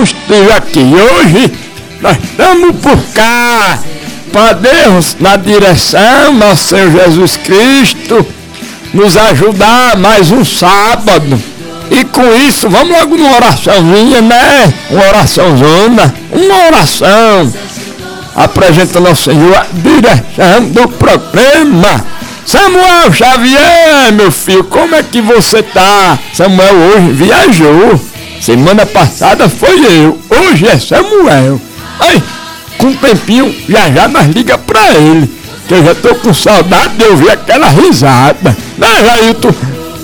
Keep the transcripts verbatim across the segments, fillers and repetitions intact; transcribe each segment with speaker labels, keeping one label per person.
Speaker 1: combustível aqui. Hoje nós estamos por cá. Para Deus, na direção, nosso Senhor Jesus Cristo, nos ajudar mais um sábado. E com isso, vamos logo numa oraçãozinha, né? Uma oraçãozona, uma oração. Apresentando ao Senhor a direção do programa. Samuel Xavier, meu filho, como é que você tá? Samuel hoje viajou. Semana passada foi eu, hoje é Samuel. Ai, com um tempinho, já já nós liga pra ele, que eu já tô com saudade de ouvir aquela risada. Né, Jailton?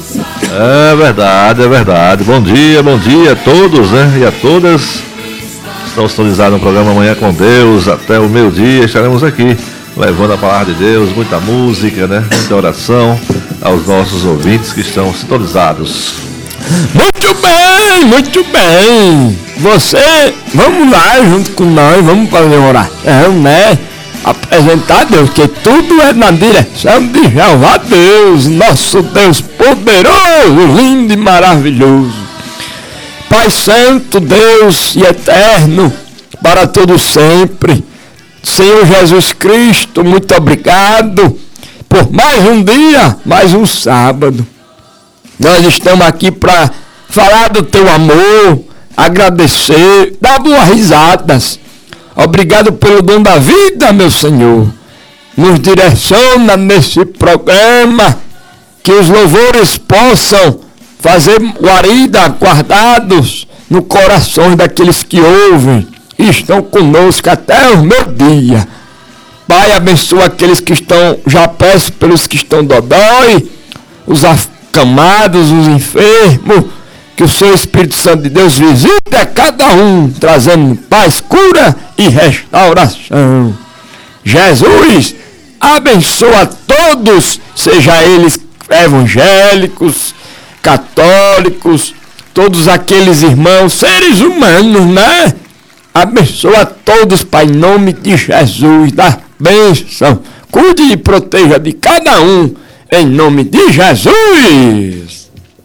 Speaker 2: É verdade, é verdade. Bom dia, bom dia a todos, né? E a todas. Estão sintonizados no programa Manhã com Deus. Até o meio-dia estaremos aqui, levando a palavra de Deus, muita música, né? Muita oração aos nossos ouvintes que estão sintonizados.
Speaker 1: Muito bem, muito bem. Você, vamos lá junto com nós, vamos fazer uma oração, né? Apresentar a Deus, que tudo é na direção de Jeová Deus, nosso Deus poderoso, lindo e maravilhoso. Pai Santo, Deus e Eterno, para todo sempre, Senhor Jesus Cristo, muito obrigado por mais um dia, mais um sábado. Nós estamos aqui para falar do teu amor, agradecer, dar boas risadas. Obrigado pelo dom da vida, meu Senhor. Nos direciona nesse programa, que os louvores possam fazer guarida, guardados no coração daqueles que ouvem e estão conosco até o meu dia. Pai, abençoa aqueles que estão, já peço pelos que estão dodói, os acamados, os enfermos, que o seu Espírito Santo de Deus visite a cada um, trazendo paz, cura e restauração. Jesus, abençoa a todos, seja eles evangélicos, católicos, todos aqueles irmãos, seres humanos, né? Abençoa a todos, Pai, em nome de Jesus, da bênção. Cuide e proteja de cada um, em nome de Jesus.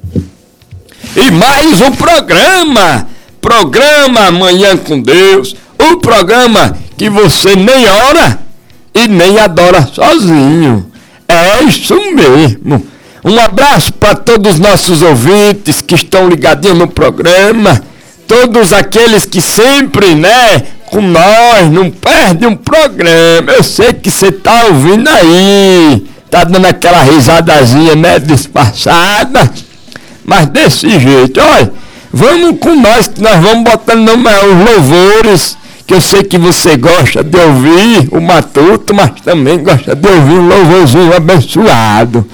Speaker 1: E mais um programa, programa Manhã com Deus, o programa que você nem ora e nem adora sozinho. É isso mesmo. Um abraço para todos os nossos ouvintes que estão ligadinhos no programa, todos aqueles que sempre, né, com nós, não perdem um programa. Eu sei que você tá ouvindo aí, tá dando aquela risadazinha, né, disfarçada. Mas desse jeito, olha, vamos com nós, que nós vamos botando no meio os louvores, que eu sei que você gosta de ouvir o matuto, mas também gosta de ouvir um louvorzinho abençoado.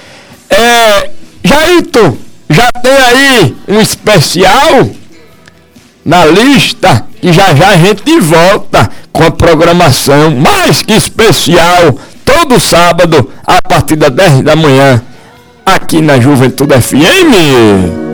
Speaker 1: É, Jailton, já tem aí um especial na lista, que já já a gente volta com a programação mais que especial, todo sábado, a partir das dez da manhã. Aqui na Juventude F M.